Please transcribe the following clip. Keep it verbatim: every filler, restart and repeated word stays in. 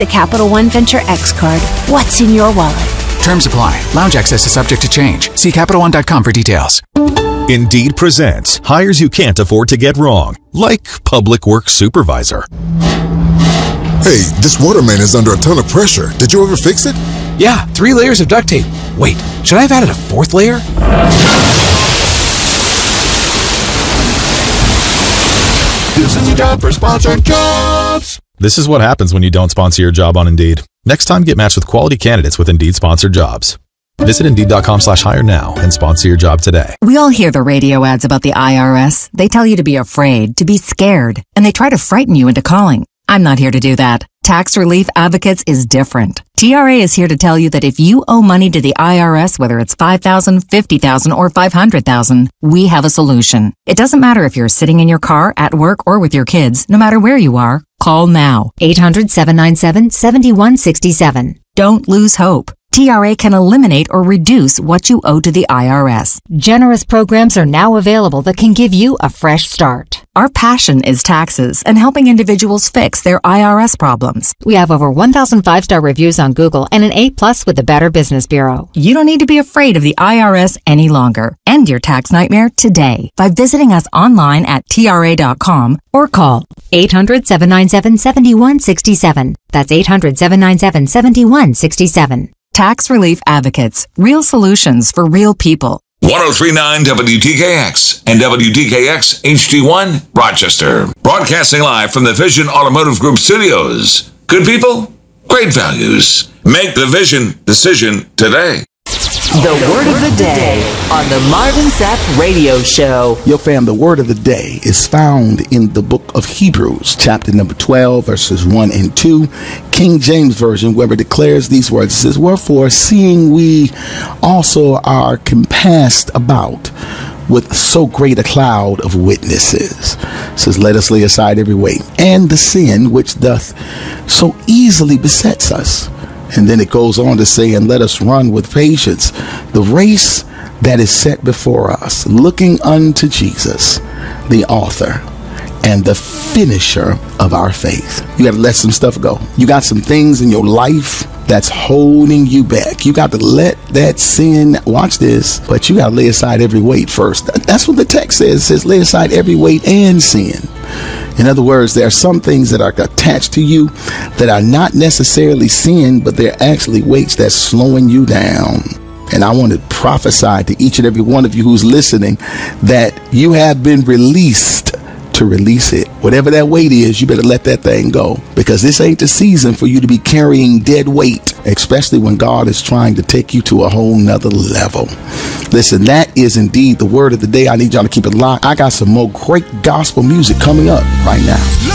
The Capital One Venture X card. What's in your wallet? Terms apply. Lounge access is subject to change. See Capital One dot com for details. Indeed presents hires you can't afford to get wrong, like public works supervisor. Hey, this water main is under a ton of pressure. Did you ever fix it? Yeah, three layers of duct tape. Wait, should I have added a fourth layer? This is a job for sponsored jobs. This is what happens when you don't sponsor your job on Indeed. Next time, get matched with quality candidates with Indeed sponsored jobs. Visit Indeed.com slash hire now and sponsor your job today. We all hear the radio ads about the I R S. They tell you to be afraid, to be scared, and they try to frighten you into calling. I'm not here to do that. Tax Relief Advocates is different. T R A is here to tell you that if you owe money to the I R S, whether it's five thousand dollars, fifty thousand dollars, or five hundred thousand dollars, we have a solution. It doesn't matter if you're sitting in your car, at work, or with your kids. No matter where you are, call now. eight hundred, seven nine seven, seven one six seven. Don't lose hope. T R A can eliminate or reduce what you owe to the I R S. Generous programs are now available that can give you a fresh start. Our passion is taxes and helping individuals fix their I R S problems. We have over one thousand five-star reviews on Google and an A plus with the Better Business Bureau. You don't need to be afraid of the I R S any longer. End your tax nightmare today by visiting us online at T R A dot com or call eight hundred, seven nine seven, seven one six seven. That's eight hundred, seven nine seven, seven one six seven. Tax Relief Advocates. Real solutions for real people. one oh three point nine W T K X and W T K X H D one, Rochester. Broadcasting live from the Vision Automotive Group studios. Good people, great values. Make the Vision decision today. The word of the day on the Marvin Sapp Radio Show. Yo, fam, the word of the day is found in the book of Hebrews, chapter number twelve, verses one and two. King James Version, where it declares these words, it says, "Wherefore, seeing we also are compassed about with so great a cloud of witnesses," it says, "let us lay aside every weight and the sin which doth so easily besets us." And then it goes on to say, "and let us run with patience the race that is set before us, looking unto Jesus, the author and the finisher of our faith." You got to let some stuff go. You got some things in your life that's holding you back. You got to let that sin, watch this, but you got to lay aside every weight first. That's what the text says. It says, lay aside every weight and sin. In other words, there are some things that are attached to you that are not necessarily sin, but they're actually weights that's slowing you down. And I want to prophesy to each and every one of you who's listening that you have been released to release it. Whatever that weight is, you better let that thing go, because this ain't the season for you to be carrying dead weight, especially when God is trying to take you to a whole nother level. Listen, that is indeed the word of the day. I need y'all to keep it locked. I got some more great gospel music coming up right now.